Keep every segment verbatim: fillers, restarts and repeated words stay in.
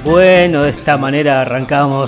Bueno, de esta manera arrancamos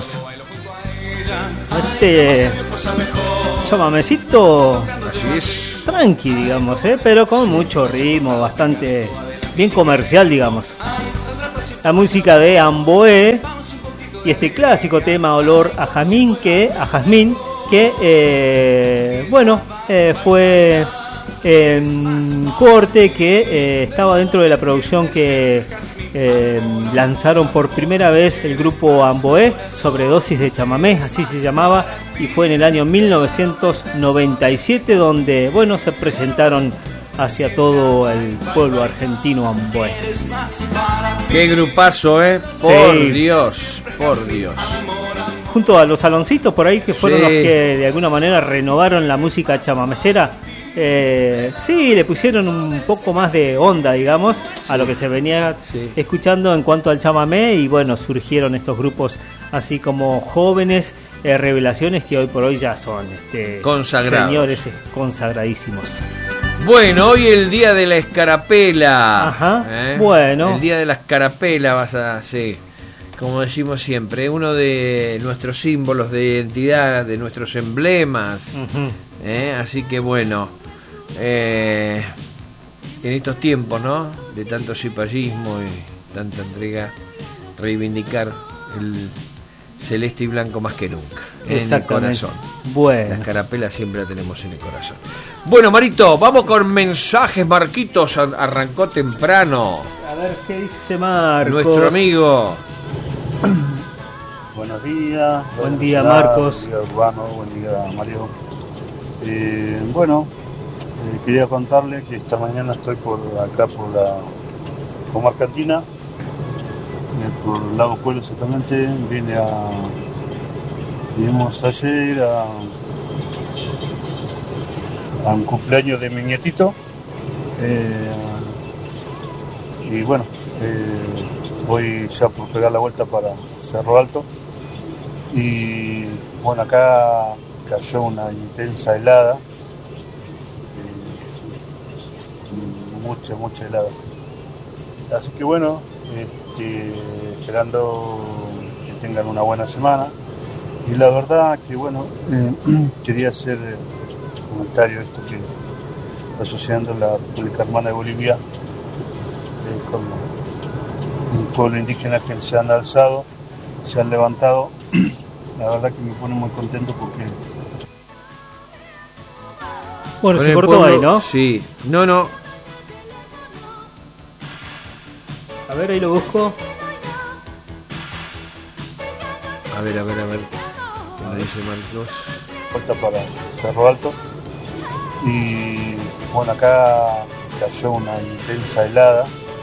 este chamamecito tranqui, digamos, ¿eh? Pero con mucho ritmo, bastante bien comercial, digamos. La música de Amboé y este clásico tema Olor a Jazmín, que, a Jazmín, que eh, bueno, eh, fue en corte que eh, estaba dentro de la producción que eh, lanzaron por primera vez el grupo Amboé, Sobredosis de Chamamé, así se llamaba, y fue en el año mil novecientos noventa y siete donde, bueno, se presentaron hacia todo el pueblo argentino Amboé. Qué grupazo, eh, por sí. Dios, por Dios. Junto a los Saloncitos por ahí, que fueron sí. los que de alguna manera renovaron la música chamamecera. Eh, sí, le pusieron un poco más de onda, digamos, sí. a lo que se venía sí. escuchando en cuanto al chamamé, y bueno, surgieron estos grupos así como jóvenes, eh, revelaciones que hoy por hoy ya son este, consagrados, señores consagradísimos. Bueno, hoy el día de la escarapela. Ajá, ¿eh? Bueno. El día de la escarapela vas a, sí, como decimos siempre, uno de nuestros símbolos de identidad, de nuestros emblemas. Uh-huh. ¿eh? Así que bueno, eh, en estos tiempos, ¿no? De tanto cipallismo y tanta entrega, reivindicar el celeste y blanco más que nunca en el corazón. Bueno. La escarapela siempre la tenemos en el corazón. Bueno, Marito, vamos con mensajes. Marquitos arrancó temprano. A ver qué dice Marcos. Nuestro amigo. Buenos días. Buen día, Marcos. Buen día, Urbano. Buen día, Mario. Eh, bueno, eh, quería contarle que esta mañana estoy por acá, por la comarca andina, eh, por el Lago Pueblo exactamente. Vine a... Vinimos ayer a, a un cumpleaños de mi nietito. Eh, y bueno, eh, voy ya por pegar la vuelta para Cerro Alto. Y bueno, acá cayó una intensa helada, eh, mucha, mucha helada. Así que bueno, este, esperando que tengan una buena semana. Y la verdad que bueno, eh, quería hacer un comentario, esto que está sucediendo en la República Hermana de Bolivia, eh, con un pueblo indígena que se han alzado, se han levantado. La verdad que me pone muy contento porque... Bueno, se cortó ahí, ¿no? Sí, no, no. A ver, ahí lo busco. A ver, a ver, a ver. ¿Qué me dice Marcos? Falta para Cerro Alto. Y bueno, acá cayó una intensa helada.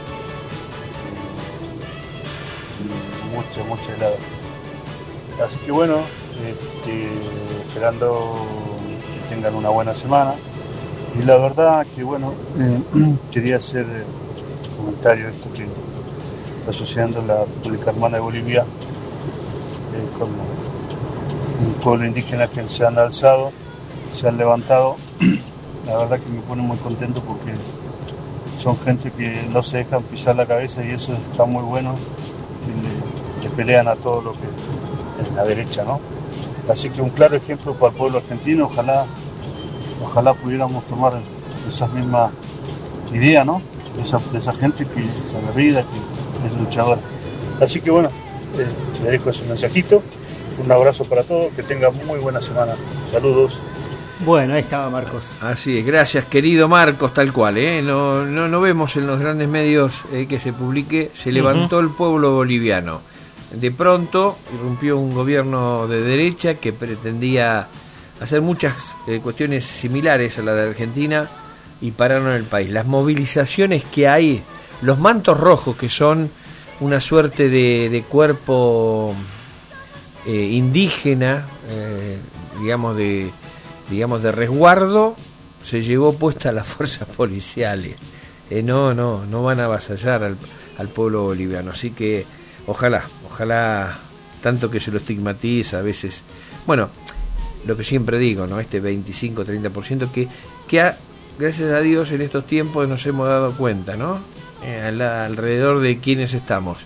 Y mucha, mucha helada. Así que bueno, este, esperando que tengan una buena semana. Y la verdad que bueno, eh, quería hacer un comentario, esto que está sucediendo en la República Hermana de Bolivia, eh, con un pueblo indígena que se han alzado, se han levantado. La verdad que me pone muy contento porque son gente que no se dejan pisar la cabeza, y eso está muy bueno, que le, le pelean a todo lo que en la derecha, ¿no? Así que un claro ejemplo para el pueblo argentino. Ojalá ojalá pudiéramos tomar esas mismas ideas, ¿no? De esa, de esa gente que es aguerrida, que es luchadora. Así que bueno, eh, le dejo ese mensajito. Un abrazo para todos, que tengan muy buena semana. Saludos. Bueno, ahí estaba Marcos. Así es, gracias querido Marcos, tal cual, ¿eh? No, no, no vemos en los grandes medios eh, que se publique, se levantó uh-huh. el pueblo boliviano. De pronto irrumpió un gobierno de derecha que pretendía hacer muchas eh, cuestiones similares a la de Argentina, y pararon el país. Las movilizaciones que hay, los mantos rojos, que son una suerte de, de cuerpo eh, indígena, eh, digamos de digamos de resguardo, se llevó puesta a las fuerzas policiales. Eh, no, no, no van a avasallar al, al pueblo boliviano. Así que ojalá, ojalá, tanto que se lo estigmatiza a veces. Bueno, lo que siempre digo, ¿no? Este veinticinco a treinta por ciento que, que ha, gracias a Dios en estos tiempos nos hemos dado cuenta, ¿no? Eh, al, alrededor de quienes estamos.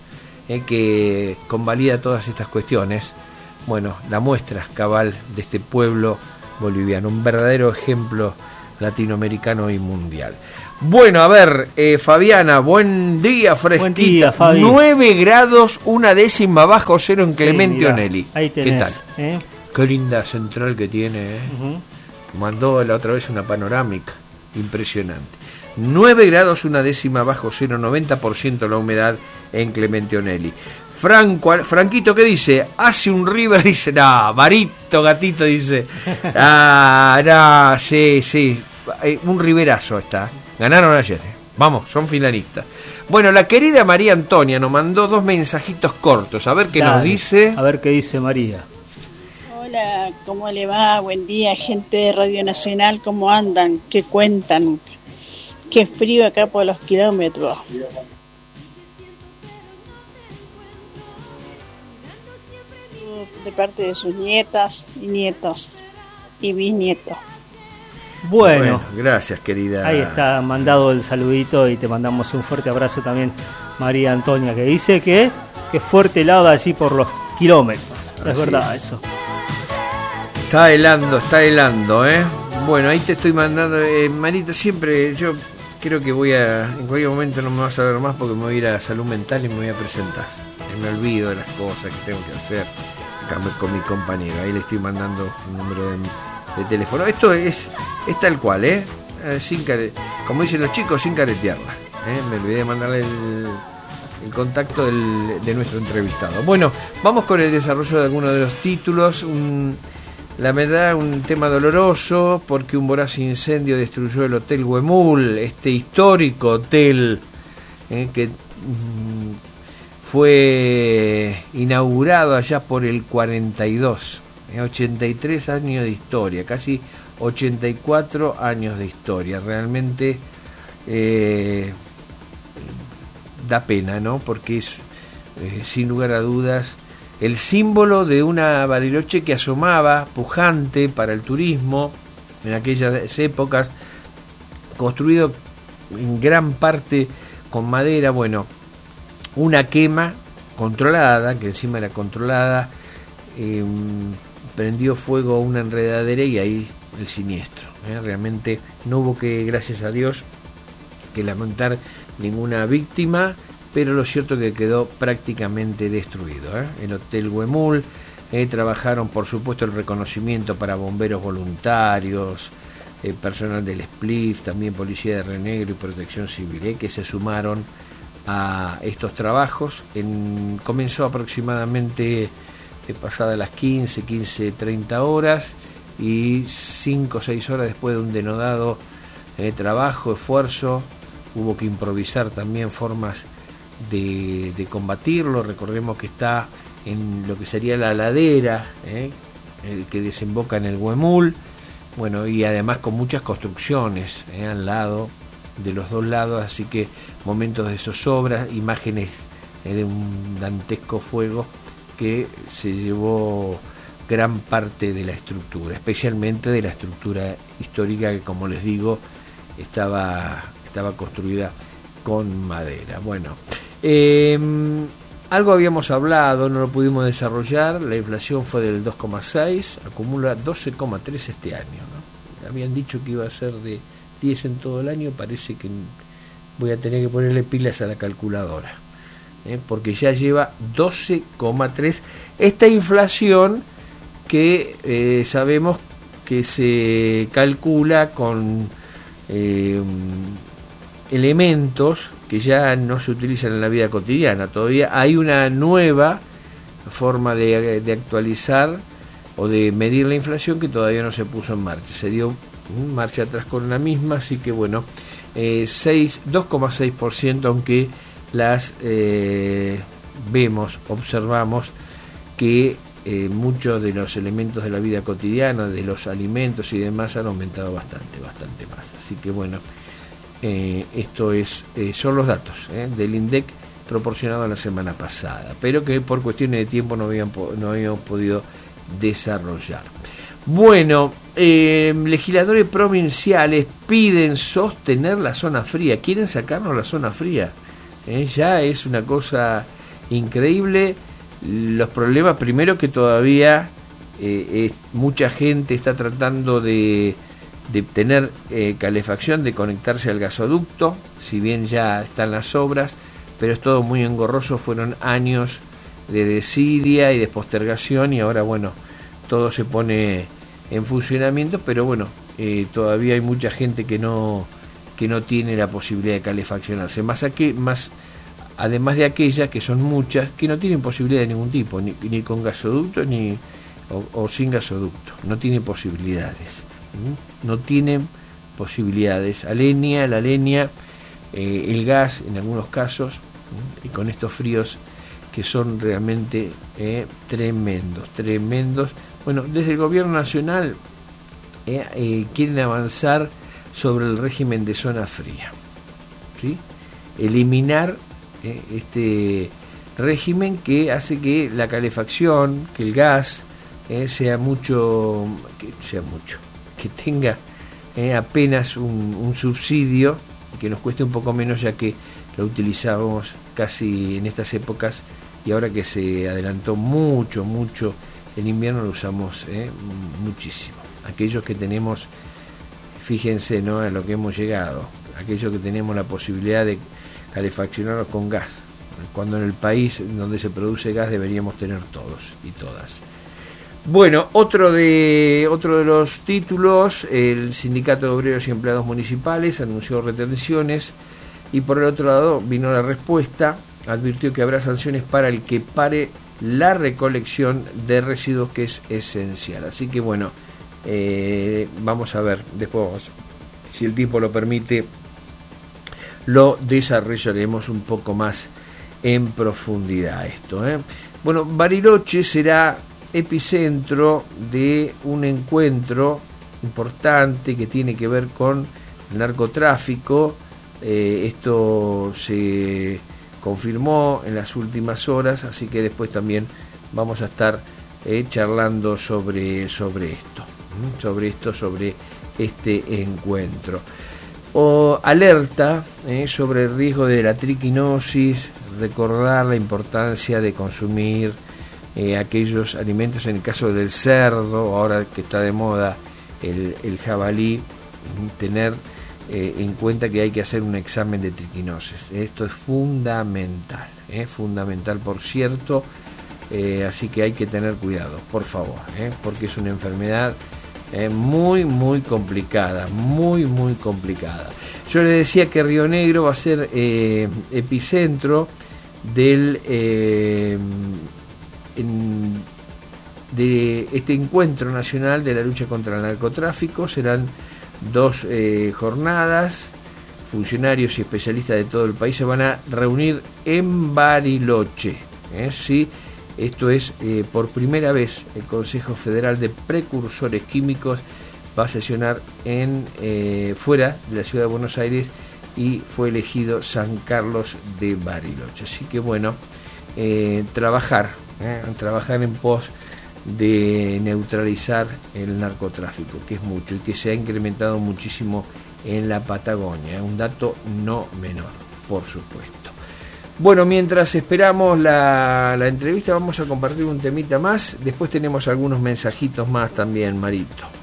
eh, que convalida todas estas cuestiones. Bueno, la muestra cabal de este pueblo boliviano, un verdadero ejemplo latinoamericano y mundial. Bueno, a ver, eh, Fabiana, buen día, fresquita. Buen día, Fabi. nueve grados, una décima bajo cero en Clemente sí, mirá, Onelli. Ahí tenés, ¿qué tal? ¿eh? Qué linda central que tiene, ¿eh? Uh-huh. Mandó la otra vez una panorámica impresionante. nueve grados, una décima bajo cero, noventa por ciento la humedad en Clemente Onelli. Franco, Franquito, ¿qué dice? Hace un River, dice, no, Marito, gatito, dice. Ah, no, sí, sí. Un riverazo está. Ganaron ayer. ¿eh? Vamos, son finalistas. Bueno, la querida María Antonia nos mandó dos mensajitos cortos. A ver qué Dale, nos dice. A ver qué dice María. Hola, ¿cómo le va? Buen día, gente de Radio Nacional. ¿Cómo andan? ¿Qué cuentan? Qué frío acá por los kilómetros. De parte de sus nietas y nietos y bisnietos. Bueno, Bueno, gracias, querida. ahí está mandado el saludito y te mandamos un fuerte abrazo también, María Antonia, que dice que, que fuerte helado allí por los kilómetros. Es Así verdad es. eso. Está helando, está helando, ¿eh? Bueno, ahí te estoy mandando, eh, Marito, siempre yo creo que voy a, en cualquier momento no me vas a ver más porque me voy a ir a salud mental y me voy a presentar. Me olvido de las cosas que tengo que hacer acá con mi compañero. Ahí le estoy mandando un número de, de teléfono. Esto es, es tal cual, ¿eh? eh sin care, como dicen los chicos, sin caretearla. ¿eh? Me olvidé de mandarle el, el contacto del, de nuestro entrevistado. Bueno, vamos con el desarrollo de algunos de los títulos. Un, la verdad, un tema doloroso porque un voraz incendio destruyó el Hotel Huemul, este histórico hotel ¿eh? que... Mm, fue inaugurado allá por el cuarenta y dos, eh, ochenta y tres años de historia, casi ochenta y cuatro años de historia. Realmente eh, da pena, ¿no? Porque es, eh, sin lugar a dudas, el símbolo de una Bariloche que asomaba, pujante para el turismo en aquellas épocas, construido en gran parte con madera. Bueno, una quema controlada, que encima era controlada, eh, prendió fuego una enredadera y ahí el siniestro. ¿eh? Realmente no hubo que, gracias a Dios, que lamentar ninguna víctima, pero lo cierto es que quedó prácticamente destruido. ¿eh? El Hotel Huemul, eh, trabajaron por supuesto el reconocimiento para bomberos voluntarios, eh, personal del S P L I F, también Policía de Renegro y Protección Civil, eh, que se sumaron a estos trabajos. En, comenzó aproximadamente eh, pasadas las quince, quince, treinta horas y cinco o seis horas después de un denodado eh, trabajo, esfuerzo, hubo que improvisar también formas de, de combatirlo. Recordemos que está en lo que sería la ladera eh, el que desemboca en el Huemul, bueno, y además con muchas construcciones eh, al lado, de los dos lados, así que momentos de zozobra, imágenes eh, de un dantesco fuego que se llevó gran parte de la estructura, especialmente de la estructura histórica que, como les digo, estaba, estaba construida con madera. Bueno, eh, algo habíamos hablado, no lo pudimos desarrollar. La inflación fue del dos coma seis, acumula doce coma tres este año, ¿no? Habían dicho que iba a ser de diez en todo el año, parece que voy a tener que ponerle pilas a la calculadora, ¿eh? porque ya lleva doce coma tres. Esta inflación que eh, sabemos que se calcula con eh, elementos que ya no se utilizan en la vida cotidiana. Todavía hay una nueva forma de, de actualizar o de medir la inflación que todavía no se puso en marcha. Se dio marcha atrás con la misma, así que bueno, eh, dos coma seis por ciento, aunque las eh, vemos, observamos que eh, muchos de los elementos de la vida cotidiana, de los alimentos y demás, han aumentado bastante, bastante más. Así que bueno, eh, esto es eh, son los datos eh, del INDEC proporcionado la semana pasada, pero que por cuestiones de tiempo no, habían, no habíamos podido desarrollar. Bueno, eh, legisladores provinciales piden sostener la zona fría, quieren sacarnos la zona fría, eh, ya es una cosa increíble los problemas, primero que todavía eh, eh, mucha gente está tratando de, de tener eh, calefacción, de conectarse al gasoducto, si bien ya están las obras, pero es todo muy engorroso, fueron años de desidia y de postergación y ahora bueno, todo se pone en funcionamiento, pero bueno, eh, todavía hay mucha gente que no que no tiene la posibilidad de calefaccionarse, más, aquí, más además de aquellas que son muchas que no tienen posibilidad de ningún tipo, ni, ni con gasoducto ni o, o sin gasoducto, no tienen posibilidades, ¿sí? No tienen posibilidades, a leña, la leña, eh, el gas en algunos casos, ¿sí? Y con estos fríos que son realmente eh, tremendos, tremendos. Bueno, desde el gobierno nacional eh, eh, quieren avanzar sobre el régimen de zona fría, ¿sí? Eliminar eh, este régimen que hace que la calefacción, que el gas eh, sea mucho, que sea mucho, que tenga eh, apenas un, un subsidio, que nos cueste un poco menos, ya que lo utilizamos casi en estas épocas y ahora que se adelantó mucho, mucho el invierno lo usamos eh, muchísimo. Aquellos que tenemos, fíjense, ¿no?, a lo que hemos llegado, aquellos que tenemos la posibilidad de calefaccionarnos con gas, cuando en el país donde se produce gas deberíamos tener todos y todas. Bueno, otro de otro de los títulos, el Sindicato de Obreros y Empleados Municipales anunció retenciones y por el otro lado vino la respuesta, advirtió que habrá sanciones para el que pare la recolección de residuos, que es esencial. Así que bueno, eh, vamos a ver después, si el tiempo lo permite, lo desarrollaremos un poco más en profundidad esto, ¿eh? Bueno, Bariloche será epicentro de un encuentro importante que tiene que ver con el narcotráfico. Eh, esto se confirmó en las últimas horas, así que después también vamos a estar eh, charlando sobre, sobre esto, ¿sí? sobre esto, sobre este encuentro. O alerta eh, sobre el riesgo de la triquinosis, recordar la importancia de consumir eh, aquellos alimentos, en el caso del cerdo, ahora que está de moda el, el jabalí, tener eh, en cuenta que hay que hacer un examen de triquinosis. Esto es fundamental, eh, fundamental por cierto, eh, así que hay que tener cuidado, por favor, eh, porque es una enfermedad Eh, muy muy complicada, muy muy complicada. Yo le decía que Río Negro va a ser eh, epicentro del eh, en, de este encuentro nacional de la lucha contra el narcotráfico. Serán dos eh, jornadas. Funcionarios y especialistas de todo el país se van a reunir en Bariloche, ¿eh? Sí. Esto es, eh, por primera vez, el Consejo Federal de Precursores Químicos va a sesionar en, eh, fuera de la ciudad de Buenos Aires y fue elegido San Carlos de Bariloche. Así que bueno, eh, trabajar, eh, trabajar en pos de neutralizar el narcotráfico, que es mucho y que se ha incrementado muchísimo en la Patagonia. Un dato no menor, por supuesto. Bueno, mientras esperamos la, la entrevista, vamos a compartir un temita más. Después tenemos algunos mensajitos más también, Marito.